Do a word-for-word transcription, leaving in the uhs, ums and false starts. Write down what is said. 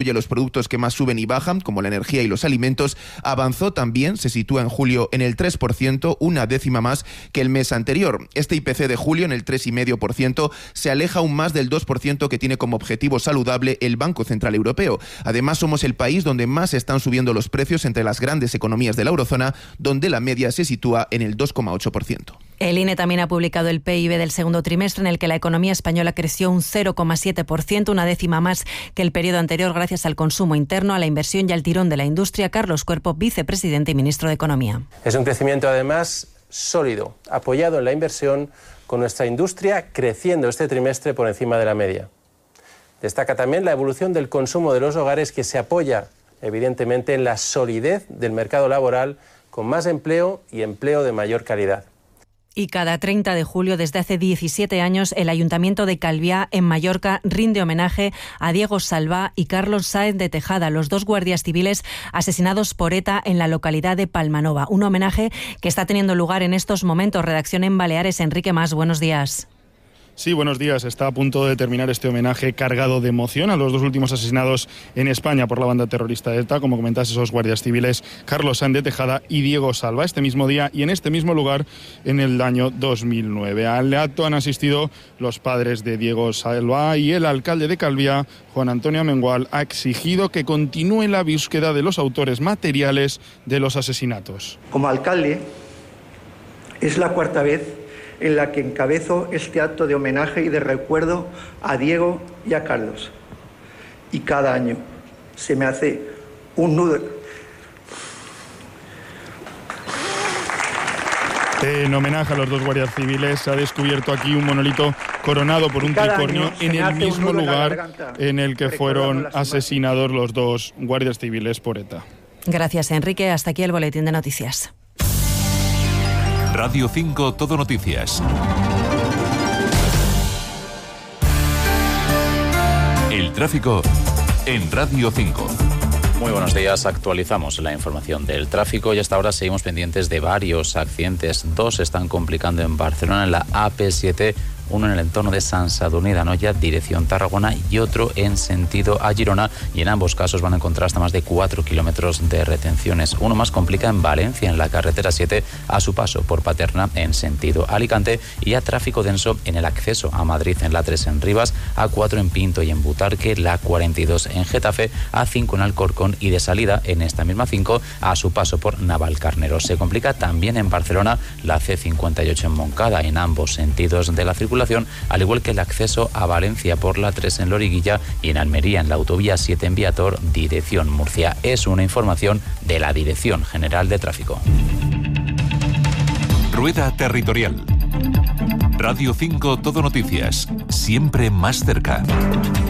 incluye los productos que más suben y bajan, como la energía y los alimentos, avanzó también, se sitúa en julio en el tres por ciento, una décima más que el mes anterior. Este I P C de julio, en el tres coma cinco por ciento, se aleja aún más del dos por ciento que tiene como objetivo saludable el Banco Central Europeo. Además, somos el país donde más están subiendo los precios entre las grandes economías de la eurozona, donde la media se sitúa en el dos coma ocho por ciento. El I N E también ha publicado el P I B del segundo trimestre, en el que la economía española creció un cero coma siete por ciento, una décima más que el periodo anterior, gracias al consumo interno, a la inversión y al tirón de la industria. Carlos Cuerpo, vicepresidente y ministro de Economía. Es un crecimiento, además, sólido, apoyado en la inversión, con nuestra industria creciendo este trimestre por encima de la media. Destaca también la evolución del consumo de los hogares, que se apoya, evidentemente, en la solidez del mercado laboral, con más empleo y empleo de mayor calidad. Y cada treinta de julio, desde hace diecisiete años, el Ayuntamiento de Calviá, en Mallorca, rinde homenaje a Diego Salvá y Carlos Sáenz de Tejada, los dos guardias civiles asesinados por ETA en la localidad de Palmanova. Un homenaje que está teniendo lugar en estos momentos. Redacción en Baleares. Enrique Mas, buenos días. Sí, buenos días. Está a punto de terminar este homenaje cargado de emoción a los dos últimos asesinados en España por la banda terrorista ETA, como comentas, esos guardias civiles Carlos Sáenz de Tejada y Diego Salvá, este mismo día y en este mismo lugar en el año dos mil nueve. Al acto han asistido los padres de Diego Salvá y el alcalde de Calviá, Juan Antonio Amengual, ha exigido que continúe la búsqueda de los autores materiales de los asesinatos. Como alcalde, es la cuarta vez en la que encabezo este acto de homenaje y de recuerdo a Diego y a Carlos. Y cada año se me hace un nudo. En homenaje a los dos guardias civiles se ha descubierto aquí un monolito coronado por un tricornio en el mismo lugar en el que fueron asesinados los dos guardias civiles por ETA. Gracias, Enrique. Hasta aquí el boletín de noticias. Radio cinco Todo Noticias. El tráfico en Radio cinco. Muy buenos días, actualizamos la información del tráfico y hasta ahora seguimos pendientes de varios accidentes. Dos se están complicando en Barcelona, en la A P siete, uno en el entorno de Sant Sadurní d'Anoia, dirección Tarragona, y otro en sentido a Girona, y en ambos casos van a encontrar hasta más de cuatro kilómetros de retenciones. Uno más complica en Valencia, en la carretera siete, a su paso por Paterna, en sentido Alicante, y a tráfico denso en el acceso a Madrid, en la tres en Rivas, A cuatro en Pinto y en Butarque, la cuarenta y dos en Getafe, A cinco en Alcorcón, y de salida en esta misma cinco a su paso por Navalcarnero. Se complica también en Barcelona la C cincuenta y ocho en Moncada, en ambos sentidos de la circulación, al igual que el acceso a Valencia por la tres en Loriguilla y en Almería en la autovía siete en Viator, dirección Murcia. Es una información de la Dirección General de Tráfico. Rueda Territorial. Radio cinco Todo Noticias, siempre más cerca.